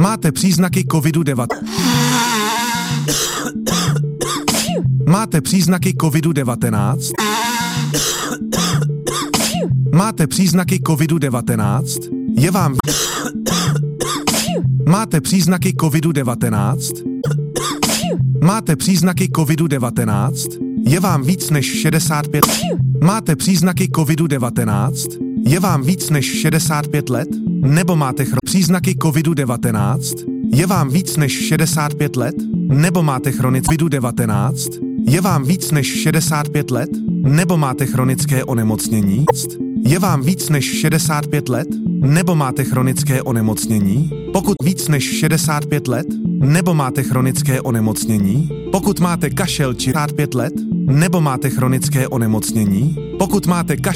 Máte příznaky COVID-19. Máte příznaky COVID-19? Máte příznaky COVID-19? Je vám... Máte příznaky COVID-19? Máte příznaky COVID-19? Je vám víc než 65? Máte příznaky COVID-19? Je vám víc než 65 let? Nebo máte příznaky COVID-19? Je vám víc než 65 let? Nebo máte chronické COVID-19? Je vám víc než 65 let? Nebo máte chronické onemocnění? Je vám víc než 65 let? Nebo máte chronické onemocnění? Pokud víc než 65 let? Nebo máte chronické onemocnění? Pokud máte kašel či 65 let? Nebo máte chronické onemocnění? Pokud máte kašel